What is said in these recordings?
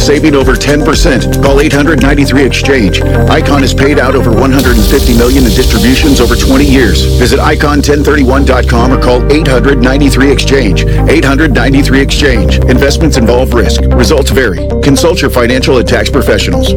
saving over 10%. Call 800-93-EXCHANGE. Icon has paid out over $150 million in distributions over 20 years. Visit icon1031.com or call 800-93-EXCHANGE. 800-93-EXCHANGE. Investments involve risk. Results vary. Consult your financial and tax professionals.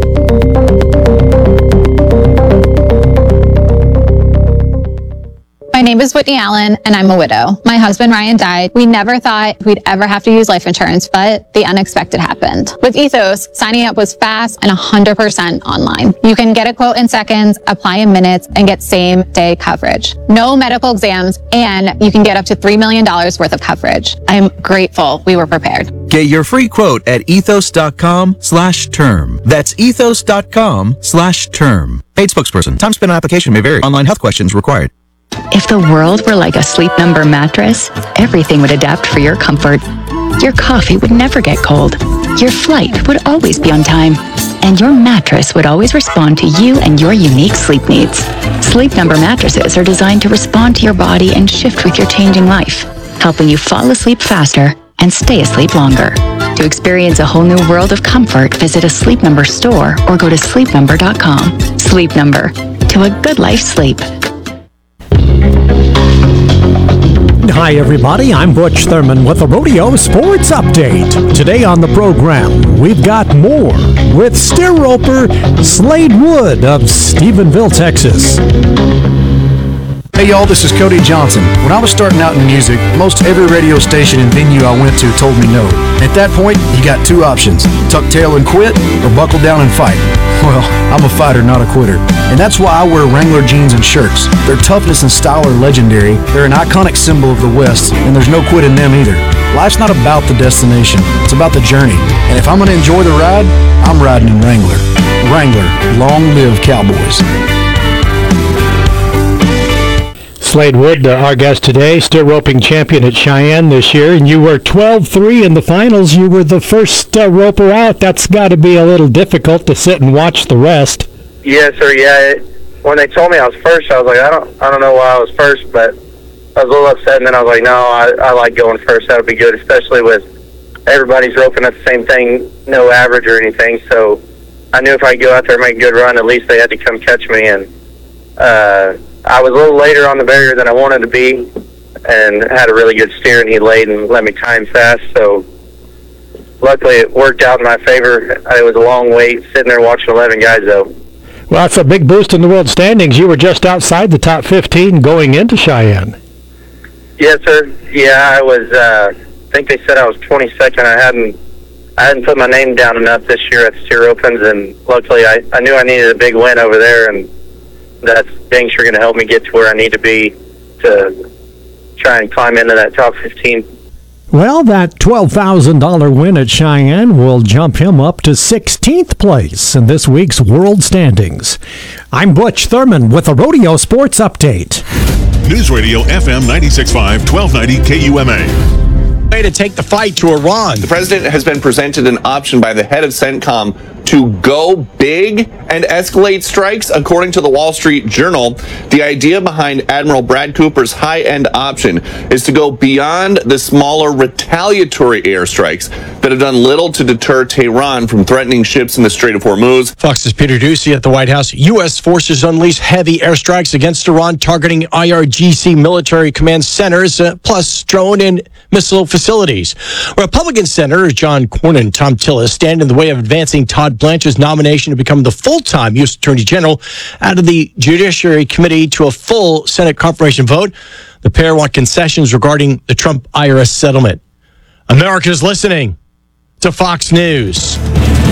My name is Whitney Allen, and I'm a widow. My husband, Ryan, died. We never thought we'd ever have to use life insurance, but the unexpected happened. With Ethos, signing up was fast and 100% online. You can get a quote in seconds, apply in minutes, and get same-day coverage. No medical exams, and you can get up to $3 million worth of coverage. I'm grateful we were prepared. Get your free quote at ethos.com/term. That's ethos.com/term. Paid spokesperson. Time spent on application may vary. Online health questions required. If the world were like a Sleep Number mattress, everything would adapt for your comfort. Your coffee would never get cold. Your flight would always be on time. And your mattress would always respond to you and your unique sleep needs. Sleep Number mattresses are designed to respond to your body and shift with your changing life, helping you fall asleep faster and stay asleep longer. To experience a whole new world of comfort, visit a Sleep Number store or go to sleepnumber.com. Sleep Number. To a good life sleep. Hi everybody, I'm Butch Thurman with the Rodeo Sports Update. Today on the program, we've got more with steer roper Slade Wood of Stephenville, Texas. Hey y'all, this is Cody Johnson. When I was starting out in music, most every radio station and venue I went to told me no. At that point, you got two options: tuck tail and quit, or buckle down and fight. Well, I'm a fighter, not a quitter. And that's why I wear Wrangler jeans and shirts. Their toughness and style are legendary. They're an iconic symbol of the West, and there's no quit in them either. Life's not about the destination, it's about the journey. And if I'm gonna enjoy the ride, I'm riding in Wrangler. Wrangler, long live Cowboys. Slade Wood, our guest today, steer roping champion at Cheyenne this year, and you were 12-3 in the finals. You were the first roper out. That's got to be a little difficult to sit and watch the rest. Yes, sir. Yeah. When they told me I was first, I was like, I don't know why I was first, but I was a little upset. And then I was like, no, I like going first. That would be good, especially with everybody's roping at the same thing, no average or anything. So I knew if I could go out there and make a good run, at least they had to come catch me. And I was a little later on the barrier than I wanted to be, and had a really good steer, and he laid and let me time fast. So luckily it worked out in my favor. It was a long wait sitting there watching 11 guys, though. Well, that's a big boost in the world standings. You were just outside the top 15 going into Cheyenne. Yes, sir. Yeah, I was. I think they said I was 22nd. I hadn't put my name down enough this year at the Steer Opens, and luckily I knew I needed a big win over there, and that's dang sure going to help me get to where I need to be to try and climb into that top 15. Well, that $12,000 win at Cheyenne will jump him up to 16th place in this week's World Standings. I'm Butch Thurman with a Rodeo Sports Update. News Radio FM 96.5, 1290 KUMA. Way to take the fight to Iran. The president has been presented an option by the head of CENTCOM to go big and escalate strikes, according to the Wall Street Journal. The idea behind Admiral Brad Cooper's high-end option is to go beyond the smaller retaliatory airstrikes that have done little to deter Tehran from threatening ships in the Strait of Hormuz. Fox's Peter Doocy at the White House. U.S. forces unleashed heavy airstrikes against Iran, targeting IRGC military command centers, plus drone and missile facilities. Republican Senator John Cornyn and Tom Tillis stand in the way of advancing Todd Blanche's nomination to become the full-time U.S. Attorney General out of the Judiciary Committee to a full Senate confirmation vote. The pair want concessions regarding the Trump IRS settlement. America's listening to Fox News.